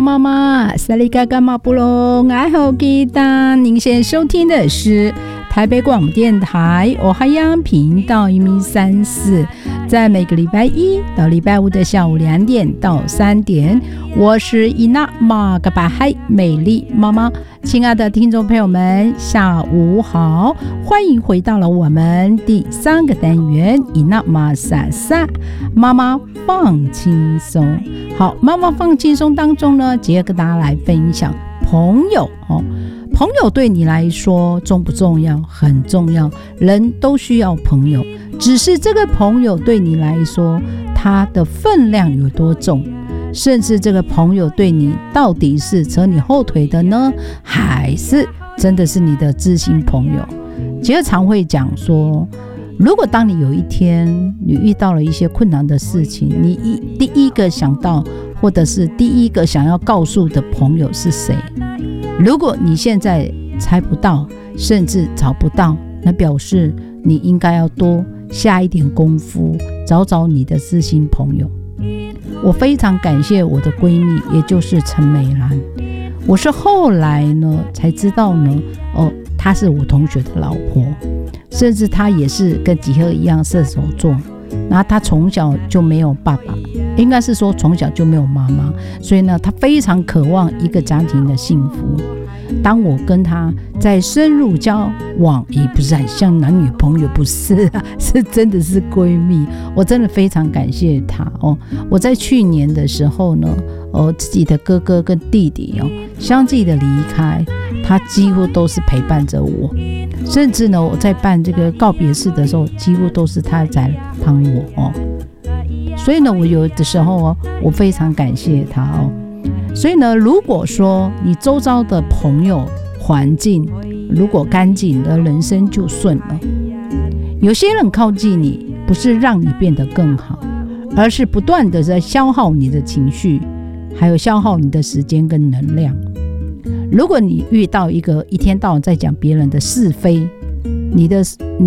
妈妈，萨利嘎嘎马布隆，爱好吉达。您现在收听的是台北广播电台欧哈央频道134，在每个礼拜一到礼拜五的下午2点到3点，我是伊娜玛嘎巴嗨美丽妈妈。亲爱的听众朋友们，下午好，欢迎回到了我们第3个单元伊娜玛萨萨妈妈放轻松。好，妈妈放轻松当中呢，今天跟大家来分享朋友朋友对你来说重不重要？很重要，人都需要朋友，只是这个朋友对你来说他的分量有多重，甚至这个朋友对你到底是扯你后腿的呢，还是真的是你的知心朋友？其实常会讲说，如果当你有一天你遇到了一些困难的事情，你第一个想到或者是第一个想要告诉的朋友是谁？如果你现在猜不到，甚至找不到，那表示你应该要多下一点功夫，找你的知心朋友。我非常感谢我的闺蜜，也就是陈美兰。我是后来呢才知道呢，她是我同学的老婆，甚至她也是跟吉赫一样射手座。然后她从小就没有爸爸，应该是说从小就没有妈妈，所以呢，她非常渴望一个家庭的幸福。当我跟她在深入交往，也不是很像男女朋友，不是啊，是真的是闺蜜。我真的非常感谢她哦。我在去年的时候呢，自己的哥哥跟弟弟相继的离开，她几乎都是陪伴着我。甚至呢，我在办这个告别式的时候，几乎都是他在帮我所以呢，我有的时候我非常感谢他所以呢，如果说你周遭的朋友环境如果干净，的人生就顺了。有些人靠近你，不是让你变得更好，而是不断的在消耗你的情绪，还有消耗你的时间跟能量。如果你遇到一个一天到晚在讲别人的是非，你